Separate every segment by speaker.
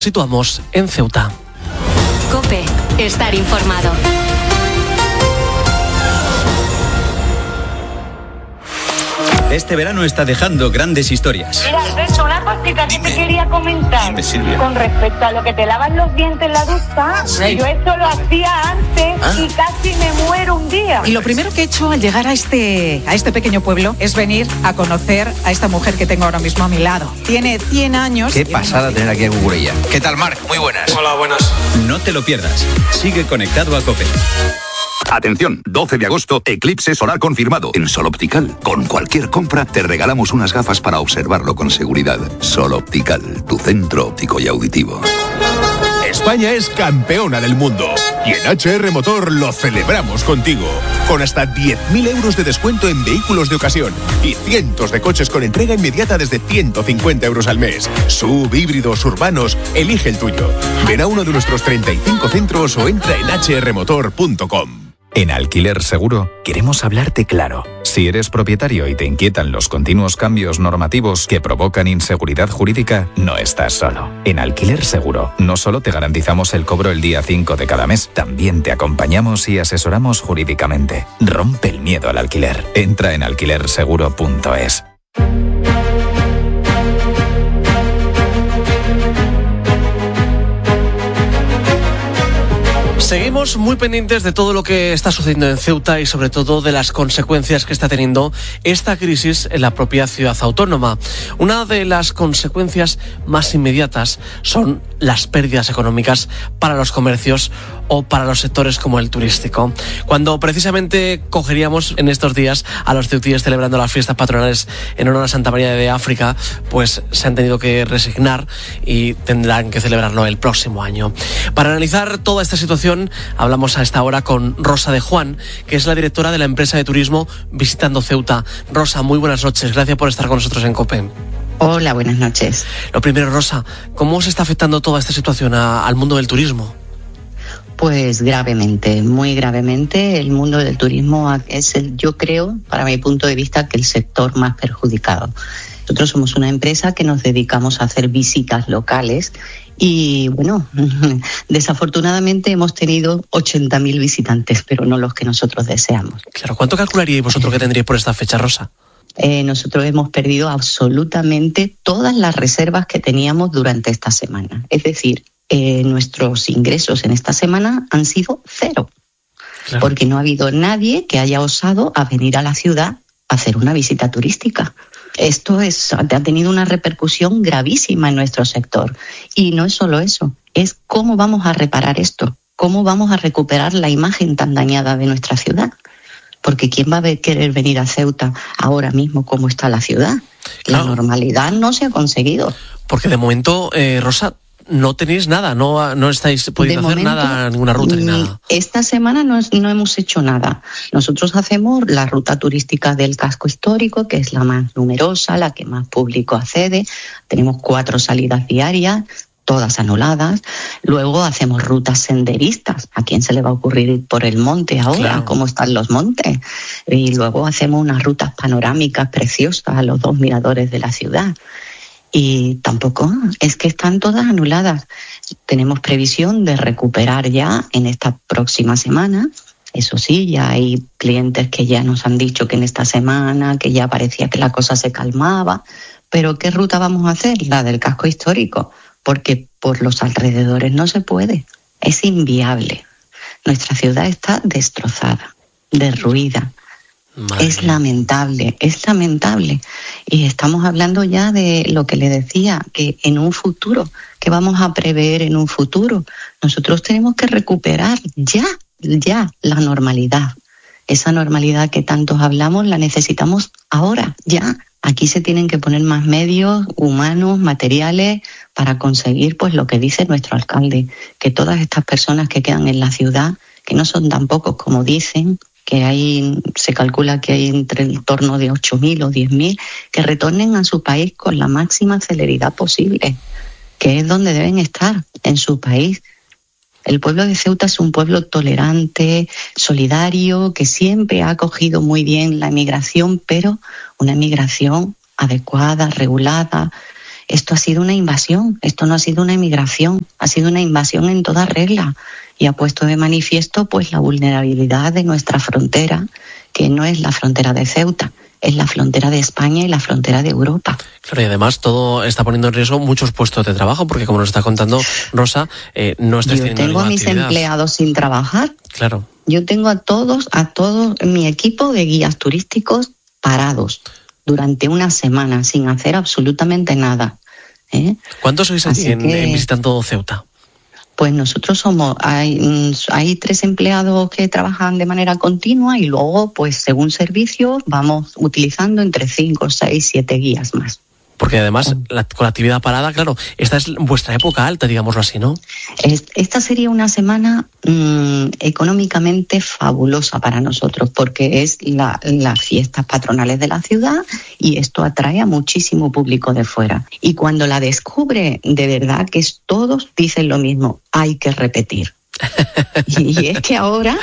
Speaker 1: Situamos en Ceuta.
Speaker 2: COPE, estar informado.
Speaker 3: Este verano está dejando grandes historias.
Speaker 4: Mira, Alberto, una cosita que te quería comentar.
Speaker 3: Dime, Silvia.
Speaker 4: Con respecto a lo que te lavan los dientes en la ducha,
Speaker 5: Sí.
Speaker 4: yo esto lo hacía antes y casi me muero un día.
Speaker 5: Y lo primero que he hecho al llegar a este pequeño pueblo es venir a conocer a esta mujer que tengo ahora mismo a mi lado. Tiene 100 años.
Speaker 6: Qué pasada tener aquí a Cucurella. ¿Qué tal, Marc? Muy buenas.
Speaker 7: Hola, buenas.
Speaker 3: No te lo pierdas. Sigue conectado a COPE.
Speaker 8: Atención, 12 de agosto, eclipse solar confirmado en Sol Optical. Con cualquier compra te regalamos unas gafas para observarlo con seguridad. Sol Optical, tu centro óptico y auditivo.
Speaker 9: España es campeona del mundo y en HR Motor lo celebramos contigo. Con hasta 10.000 euros de descuento en vehículos de ocasión y cientos de coches con entrega inmediata desde 150 euros al mes. SUV, híbridos, urbanos, elige el tuyo. Ven a uno de nuestros 35 centros o entra en hrmotor.com.
Speaker 10: En Alquiler Seguro queremos hablarte claro. Si eres propietario y te inquietan los continuos cambios normativos que provocan inseguridad jurídica, no estás solo. En Alquiler Seguro no solo te garantizamos el cobro el día 5 de cada mes, también te acompañamos y asesoramos jurídicamente. Rompe el miedo al alquiler. Entra en alquilerseguro.es.
Speaker 1: Seguimos muy pendientes de todo lo que está sucediendo en Ceuta y sobre todo de las consecuencias que está teniendo esta crisis en la propia ciudad autónoma. Una de las consecuencias más inmediatas son las pérdidas económicas para los comercios o para los sectores como el turístico. Cuando precisamente cogeríamos en estos días a los ceutíes celebrando las fiestas patronales en honor a Santa María de África, pues se han tenido que resignar y tendrán que celebrarlo el próximo año. Para analizar toda esta situación, hablamos a esta hora con Rosa de Juan, que es la directora de la empresa de turismo Visitando Ceuta. Rosa, muy buenas noches. Gracias por estar con nosotros en COPE.
Speaker 11: Hola, buenas noches.
Speaker 1: Lo primero, Rosa, ¿cómo se está afectando toda esta situación al mundo del turismo?
Speaker 11: Pues gravemente, muy gravemente. El mundo del turismo es, yo creo, para mi punto de vista, que el sector más perjudicado. Nosotros somos una empresa que nos dedicamos a hacer visitas locales y, bueno, desafortunadamente hemos tenido 80.000 visitantes, pero no los que nosotros deseamos.
Speaker 1: Claro, ¿cuánto calcularíais vosotros que tendríais por esta fecha, Rosa?
Speaker 11: Nosotros hemos perdido absolutamente todas las reservas que teníamos durante esta semana. Es decir, nuestros ingresos en esta semana han sido cero, claro, porque no ha habido nadie que haya osado a venir a la ciudad a hacer una visita turística. Esto ha tenido una repercusión gravísima en nuestro sector. Y no es solo eso, es cómo vamos a reparar esto, cómo vamos a recuperar la imagen tan dañada de nuestra ciudad. Porque ¿quién va a querer venir a Ceuta ahora mismo como está la ciudad? Claro. La normalidad no se ha conseguido.
Speaker 1: Porque de momento, Rosa, no tenéis nada, no estáis pudiendo hacer nada, ninguna ruta ni nada.
Speaker 11: Esta semana no hemos hecho nada. Nosotros hacemos la ruta turística del casco histórico, que es la más numerosa, la que más público accede. Tenemos 4 salidas diarias, todas anuladas. Luego hacemos rutas senderistas. ¿A quién se le va a ocurrir ir por el monte ahora? Claro. ¿Cómo están los montes? Y luego hacemos unas rutas panorámicas preciosas a los 2 miradores de la ciudad. Y tampoco, es que están todas anuladas. Tenemos previsión de recuperar ya en esta próxima semana. Eso sí, ya hay clientes que ya nos han dicho que en esta semana, que ya parecía que la cosa se calmaba. Pero ¿qué ruta vamos a hacer? La del casco histórico, porque por los alrededores no se puede. Es inviable. Nuestra ciudad está destrozada, derruida. Es lamentable. Y estamos hablando ya de lo que le decía, que en un futuro, que vamos a prever en un futuro, nosotros tenemos que recuperar ya la normalidad. Esa normalidad que tantos hablamos la necesitamos ahora, ya. Aquí se tienen que poner más medios humanos, materiales, para conseguir pues lo que dice nuestro alcalde, que todas estas personas que quedan en la ciudad, que no son tan pocos como dicen, que se calcula que hay entre el torno de 8.000 o 10.000, que retornen a su país con la máxima celeridad posible, que es donde deben estar, en su país. El pueblo de Ceuta es un pueblo tolerante, solidario, que siempre ha acogido muy bien la emigración, pero una emigración adecuada, regulada. esto ha sido una invasión, esto no ha sido una emigración, ha sido una invasión en toda regla y ha puesto de manifiesto pues la vulnerabilidad de nuestra frontera, que no es la frontera de Ceuta, es la frontera de España y la frontera de Europa.
Speaker 1: Claro, y además todo está poniendo en riesgo muchos puestos de trabajo, porque como nos está contando Rosa, no está teniendo ninguna actividad.
Speaker 11: Yo tengo a mis empleados sin trabajar.
Speaker 1: Claro.
Speaker 11: Yo tengo a todo mi equipo de guías turísticos parados durante una semana sin hacer absolutamente nada.
Speaker 1: ¿Cuántos sois aquí en visitando Ceuta?
Speaker 11: Pues nosotros hay 3 empleados que trabajan de manera continua y luego, pues según servicios, vamos utilizando entre 5, 6, 7 guías más.
Speaker 1: Porque además, con la actividad parada, claro, esta es vuestra época alta, digámoslo así, ¿no?
Speaker 11: Esta sería una semana económicamente fabulosa para nosotros, porque es las fiestas patronales de la ciudad y esto atrae a muchísimo público de fuera. Y cuando la descubre, de verdad que todos dicen lo mismo, hay que repetir. Y es que ahora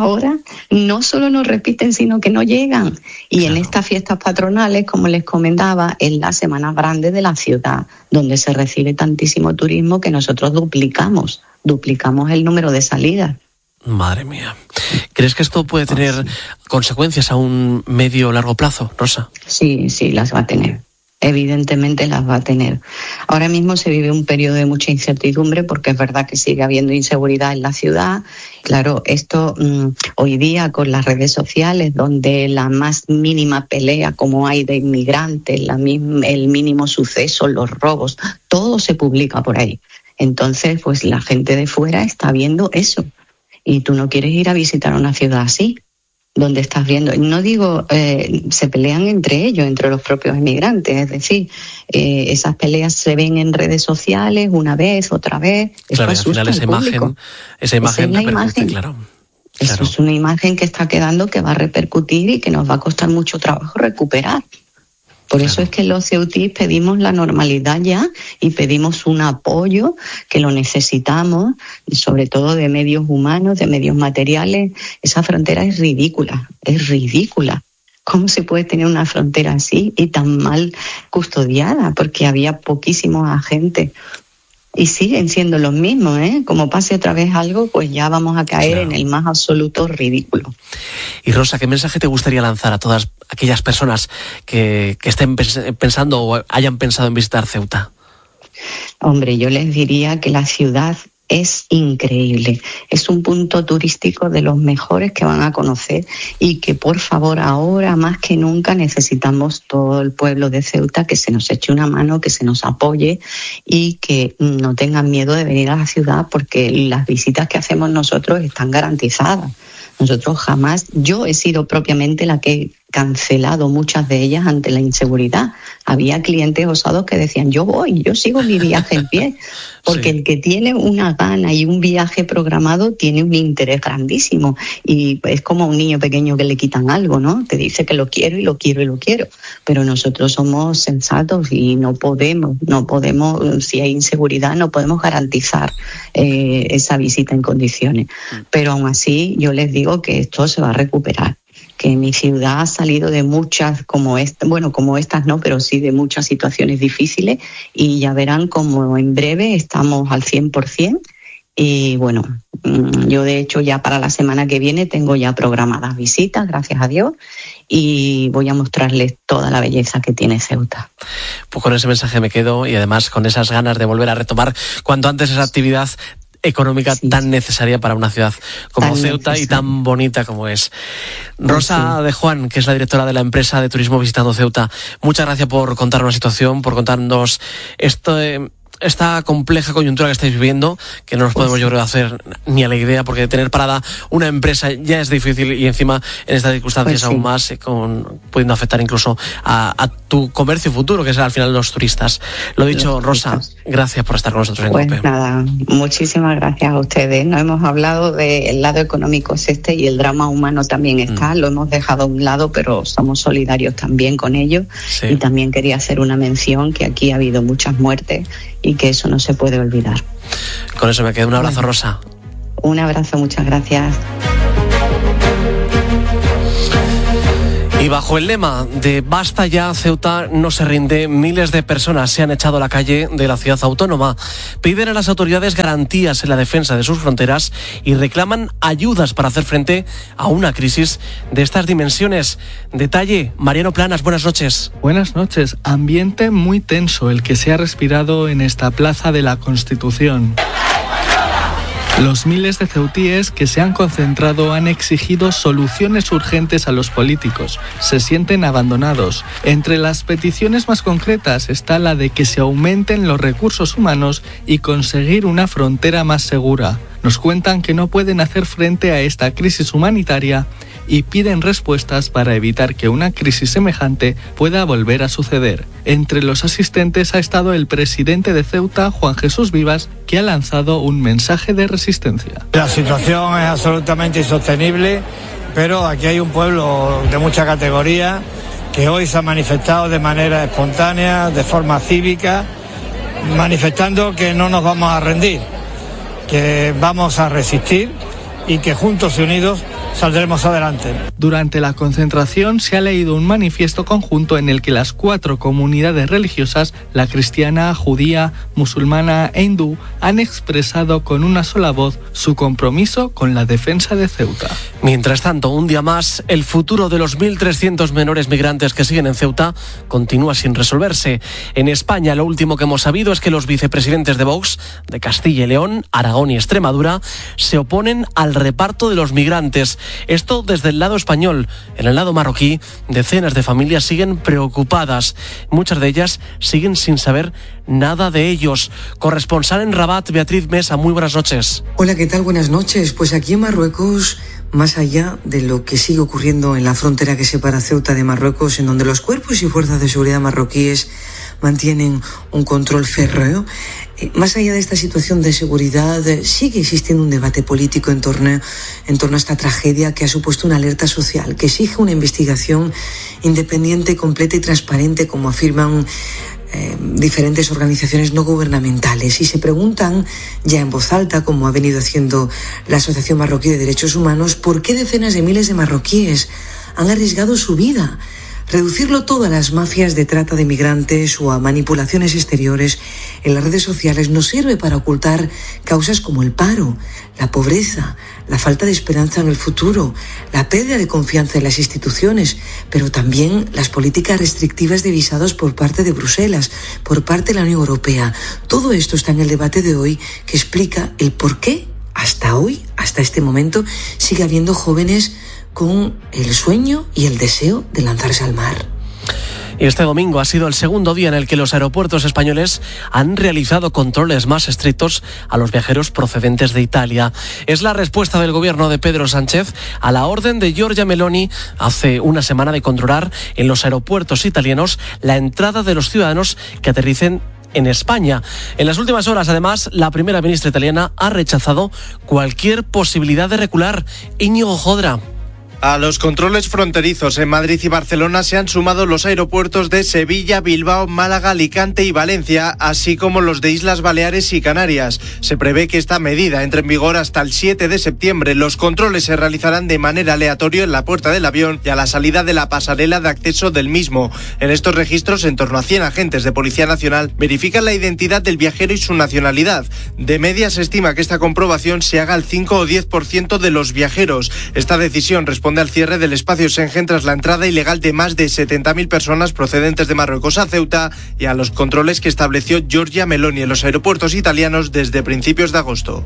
Speaker 11: no solo nos repiten, sino que no llegan. Y claro, en estas fiestas patronales, como les comentaba, es la semana grande de la ciudad, donde se recibe tantísimo turismo que nosotros duplicamos el número de salidas.
Speaker 1: Madre mía. ¿Crees que esto puede tener consecuencias a un medio o largo plazo, Rosa?
Speaker 11: Sí, las va a tener. Evidentemente las va a tener. Ahora mismo se vive un periodo de mucha incertidumbre porque es verdad que sigue habiendo inseguridad en la ciudad. Claro, esto hoy día con las redes sociales, donde la más mínima pelea como hay de inmigrantes, el mínimo suceso, los robos, todo se publica por ahí. Entonces, pues la gente de fuera está viendo eso. Y tú no quieres ir a visitar una ciudad así, donde estás viendo, no digo, se pelean entre ellos, entre los propios inmigrantes, es decir, esas peleas se ven en redes sociales una vez, otra vez.
Speaker 1: Claro, y al final esa imagen repercute, claro.
Speaker 11: Eso es una imagen que está quedando, que va a repercutir y que nos va a costar mucho trabajo recuperar. Por eso es que los ceutíes pedimos la normalidad ya y pedimos un apoyo que lo necesitamos, sobre todo de medios humanos, de medios materiales. Esa frontera es ridícula. ¿Cómo se puede tener una frontera así y tan mal custodiada? Porque había poquísimos agentes. Y siguen siendo los mismos, Como pase otra vez algo, pues ya vamos a caer en el más absoluto ridículo.
Speaker 1: Y Rosa, ¿qué mensaje te gustaría lanzar a todas aquellas personas que estén pensando o hayan pensado en visitar Ceuta?
Speaker 11: Hombre, yo les diría que la ciudad es increíble. Es un punto turístico de los mejores que van a conocer y que, por favor, ahora más que nunca necesitamos todo el pueblo de Ceuta que se nos eche una mano, que se nos apoye y que no tengan miedo de venir a la ciudad, porque las visitas que hacemos nosotros están garantizadas. Nosotros jamás, yo he sido propiamente la que he cancelado muchas de ellas ante la inseguridad. Había clientes osados que decían, yo sigo mi viaje en pie, porque el que tiene una gana y un viaje programado tiene un interés grandísimo, y es como a un niño pequeño que le quitan algo, ¿no? Te dice que lo quiero y lo quiero y lo quiero, pero nosotros somos sensatos y no podemos, si hay inseguridad, no podemos garantizar esa visita en condiciones. Pero aún así, yo les digo que esto se va a recuperar, que mi ciudad ha salido de muchas, como estas no, pero sí de muchas situaciones difíciles, y ya verán como en breve estamos al 100%. Y bueno, yo de hecho ya para la semana que viene tengo ya programadas visitas, gracias a Dios, y voy a mostrarles toda la belleza que tiene Ceuta.
Speaker 1: Pues con ese mensaje me quedo, y además con esas ganas de volver a retomar cuanto antes esa actividad económica tan necesaria para una ciudad como Ceuta y tan bonita como es. Rosa de Juan, que es la directora de la empresa de turismo Visitando Ceuta, muchas gracias por contarnos la situación, por contarnos esta compleja coyuntura que estáis viviendo, que no nos podemos, yo creo, hacer ni a la idea, porque tener parada una empresa ya es difícil, y encima en estas circunstancias aún más, pudiendo afectar incluso a tu comercio futuro, que será al final los turistas. Lo dicho, Rosa, gracias por estar con nosotros en COPE.
Speaker 11: Nada, muchísimas gracias a ustedes. No hemos hablado del lado económico y el drama humano también está, lo hemos dejado a un lado, pero somos solidarios también con ellos. Y también quería hacer una mención, que aquí ha habido muchas muertes y que eso no se puede olvidar.
Speaker 1: Con eso me quedo. Un abrazo, Rosa. Un
Speaker 11: abrazo, muchas gracias.
Speaker 1: Y bajo el lema de Basta ya, Ceuta no se rinde, miles de personas se han echado a la calle de la ciudad autónoma. Piden a las autoridades garantías en la defensa de sus fronteras y reclaman ayudas para hacer frente a una crisis de estas dimensiones. Detalle, Mariano Planas, buenas noches.
Speaker 7: Buenas noches. Ambiente muy tenso el que se ha respirado en esta Plaza de la Constitución. Los miles de ceutíes que se han concentrado han exigido soluciones urgentes a los políticos. Se sienten abandonados. Entre las peticiones más concretas está la de que se aumenten los recursos humanos y conseguir una frontera más segura. Nos cuentan que no pueden hacer frente a esta crisis humanitaria y piden respuestas para evitar que una crisis semejante pueda volver a suceder. Entre los asistentes ha estado el presidente de Ceuta, Juan Jesús Vivas, que ha lanzado un mensaje de resistencia.
Speaker 12: La situación es absolutamente insostenible, pero aquí hay un pueblo de mucha categoría que hoy se ha manifestado de manera espontánea, de forma cívica, manifestando que no nos vamos a rendir, que vamos a resistir y que juntos y unidos saldremos adelante.
Speaker 7: Durante la concentración se ha leído un manifiesto conjunto en el que las 4 comunidades religiosas, la cristiana, judía, musulmana e hindú, han expresado con una sola voz su compromiso con la defensa de Ceuta.
Speaker 1: Mientras tanto, un día más, el futuro de los 1.300 menores migrantes que siguen en Ceuta continúa sin resolverse. En España, lo último que hemos sabido es que los vicepresidentes de Vox, de Castilla y León, Aragón y Extremadura, se oponen al reparto de los migrantes. Esto desde el lado español. En el lado marroquí, decenas de familias siguen preocupadas. Muchas de ellas siguen sin saber nada de ellos. Corresponsal en Rabat, Beatriz Mesa, muy buenas noches.
Speaker 13: Hola, ¿qué tal? Buenas noches. Pues aquí en Marruecos, más allá de lo que sigue ocurriendo en la frontera que separa Ceuta de Marruecos, en donde los cuerpos y fuerzas de seguridad marroquíes mantienen un control férreo, más allá de esta situación de seguridad, sigue existiendo un debate político en torno a esta tragedia que ha supuesto una alerta social, que exige una investigación independiente, completa y transparente, como afirman diferentes organizaciones no gubernamentales, y se preguntan ya en voz alta, como ha venido haciendo la Asociación Marroquí de Derechos Humanos, por qué decenas de miles de marroquíes han arriesgado su vida. Reducirlo todo a las mafias de trata de migrantes o a manipulaciones exteriores en las redes sociales nos sirve para ocultar causas como el paro, la pobreza, la falta de esperanza en el futuro, la pérdida de confianza en las instituciones, pero también las políticas restrictivas de visados por parte de Bruselas, por parte de la Unión Europea. Todo esto está en el debate de hoy, que explica el por qué hasta hoy, hasta este momento, sigue habiendo jóvenes con el sueño y el deseo de lanzarse al mar.
Speaker 1: Y este domingo ha sido el segundo día en el que los aeropuertos españoles han realizado controles más estrictos a los viajeros procedentes de Italia. Es la respuesta del gobierno de Pedro Sánchez a la orden de Giorgia Meloni hace una semana de controlar en los aeropuertos italianos la entrada de los ciudadanos que aterricen en España. En las últimas horas, además, la primera ministra italiana ha rechazado cualquier posibilidad de recular. Íñigo Jodra.
Speaker 14: A los controles fronterizos en Madrid y Barcelona se han sumado los aeropuertos de Sevilla, Bilbao, Málaga, Alicante y Valencia, así como los de Islas Baleares y Canarias. Se prevé que esta medida entre en vigor hasta el 7 de septiembre. Los controles se realizarán de manera aleatoria en la puerta del avión y a la salida de la pasarela de acceso del mismo. En estos registros, en torno a 100 agentes de Policía Nacional verifican la identidad del viajero y su nacionalidad. De media se estima que esta comprobación se haga al 5 o 10% de los viajeros. Esta decisión responde al cierre del espacio Schengen tras la entrada ilegal de más de 70.000 personas procedentes de Marruecos a Ceuta y a los controles que estableció Giorgia Meloni en los aeropuertos italianos desde principios de agosto.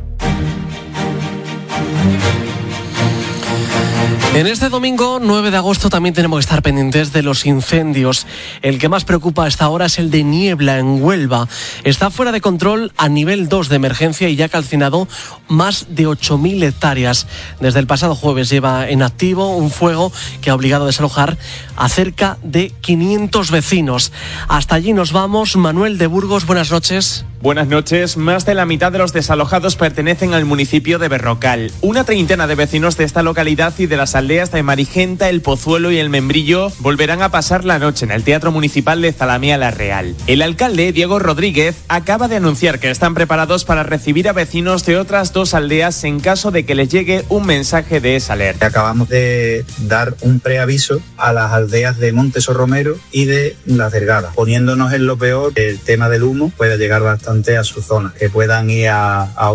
Speaker 1: En este domingo 9 de agosto también tenemos que estar pendientes de los incendios. El que más preocupa hasta ahora es el de Niebla, en Huelva. Está fuera de control a nivel 2 de emergencia y ya ha calcinado más de 8.000 hectáreas. Desde el pasado jueves lleva en activo un fuego que ha obligado a desalojar a cerca de 500 vecinos. Hasta allí nos vamos. Manuel de Burgos, buenas noches.
Speaker 15: Buenas noches. Más de la mitad de los desalojados pertenecen al municipio de Berrocal. Una treintena de vecinos de esta localidad y de las aldeas de Marigenta, El Pozuelo y El Membrillo volverán a pasar la noche en el Teatro Municipal de Zalamea la Real. El alcalde, Diego Rodríguez, acaba de anunciar que están preparados para recibir a vecinos de otras 2 aldeas en caso de que les llegue un mensaje de esa alerta.
Speaker 16: Acabamos de dar un preaviso a las aldeas de Montes o Romero y de Las Delgadas, poniéndonos en lo peor, el tema del humo puede llegar bastante a su zona, que puedan ir a